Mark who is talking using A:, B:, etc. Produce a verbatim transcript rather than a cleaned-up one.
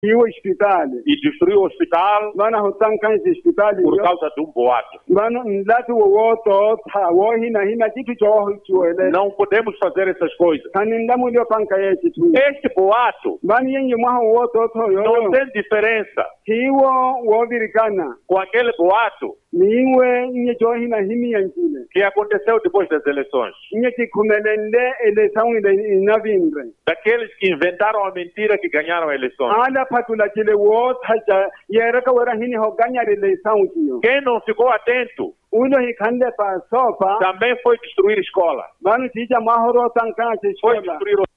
A: E o hospital.
B: e destruiu o hospital
A: Vana hotankan hospital.
B: por causa de um boato.
A: Vana ndatu woto ta wo hina hina kitu cho chuele.
B: Não podemos fazer essas coisas.
A: Kaninda mulio panka yechi tu.
B: Este boato
A: Vani yenye mwaho woto to yo.
B: não tem diferença
A: Hiwo wo virikana.
B: com aquele boato
A: Niwe nye cho hina himi yanchile.
B: que aconteceu depois das eleições.
A: Nye kikumelende eleição inavindre.
B: Daqueles que inventaram a mentira que ganharam a eleição.
A: Ala patula kile wo taja yeraka wera hini ho ganya eleição kiyo.
B: Quem não ficou atento
A: Uno hikande pa sofa.
B: também foi destruir escola.
A: Vanu tija mahoro tanka
B: Foi
A: escola.
B: destruir